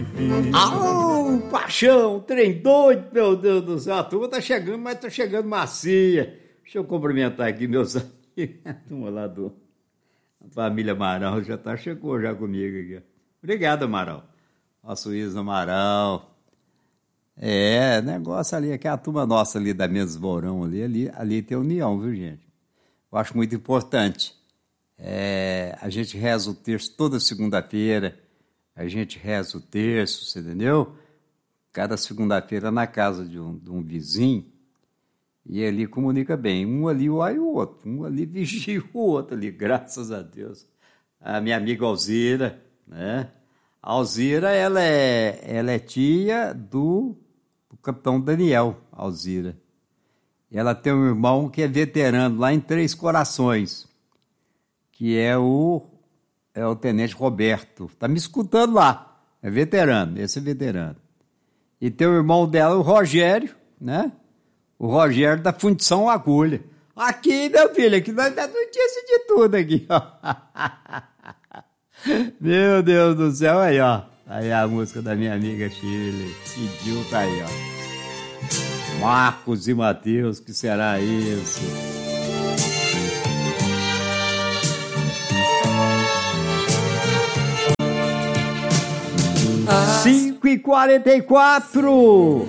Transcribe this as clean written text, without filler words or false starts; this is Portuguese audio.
Paixão, trem doido, meu Deus do céu. A turma tá chegando, mas tá chegando macia. Deixa eu cumprimentar aqui meus amigos. A turma lá da família Amaral chegou já comigo aqui. Obrigado, Amaral. Nosso Isa Amaral. Negócio ali, que é a turma nossa ali da Mesa do Mourão ali tem união, viu, gente? Eu acho muito importante. A gente reza o terço toda segunda-feira, a gente reza o terço, você entendeu? Cada segunda-feira na casa de um vizinho, e ali comunica bem. Um ali olha o outro, um ali vigia o outro ali, graças a Deus. A minha amiga Alzira, né? A Alzira, ela é tia do capitão Daniel, Alzira. E ela tem um irmão que é veterano lá em Três Corações, que é o tenente Roberto. Tá me escutando lá. É veterano, esse é veterano. E tem o irmão dela, o Rogério, né? O Rogério da Fundição Agulha. Aqui, meu filho, aqui nós dá notícia de tudo aqui, ó. Meu Deus do céu, aí, ó. Aí a música da minha amiga Chile. Pediu, tá aí, ó. Marcos e Mateus, que será isso? 5h44.